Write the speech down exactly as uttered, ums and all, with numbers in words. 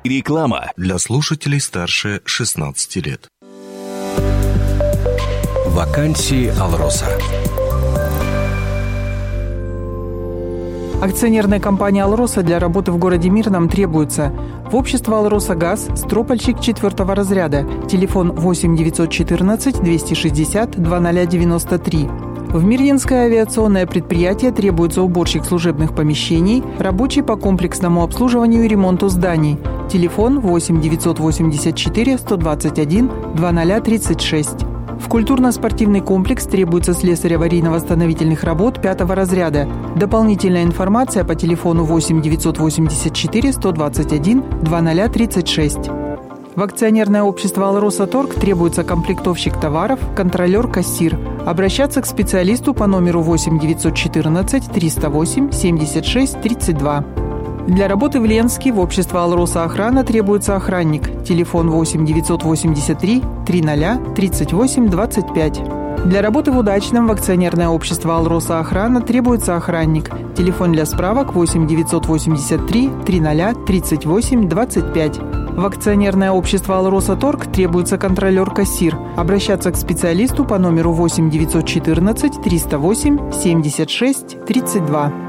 Реклама для слушателей старше шестнадцати лет. Вакансии «Алроса». Акционерная компания «Алроса» для работы в городе Мирном требуется: в общество «Алроса Газ» стропольщик четвертого разряда, телефон восемь девятьсот четырнадцать двести шестьдесят два ноль девяносто три. В Мирнинское авиационное предприятие требуется уборщик служебных помещений, рабочий по комплексному обслуживанию и ремонту зданий, телефон восемь девятьсот восемьдесят четыре сто двадцать один два ноль тридцать шесть. В культурно-спортивный комплекс требуется слесарь аварийно-восстановительных работ пятого разряда. Дополнительная информация по телефону восемь девятьсот восемьдесят четыре сто двадцать один два ноль тридцать шесть. В акционерное общество «Алроса Торг» требуется комплектовщик товаров, контролер-кассир. Обращаться к специалисту по номеру восемь девятьсот четырнадцать триста восемь семьдесят шесть тридцать два. Для работы в Ленске в общество «Алроса Охрана» требуется охранник. Телефон восемь девятьсот восемьдесят три триста тридцать восемь двадцать пять. Для работы в Удачном в акционерное общество «Алроса Охрана» требуется охранник. Телефон для справок восемь девятьсот восемьдесят три триста тридцать восемь двадцать пять. В акционерное общество «Алроса Торг» требуется контролер-кассир. Обращаться к специалисту по номеру восемь девятьсот четырнадцать триста восемь семьдесят шесть тридцать два.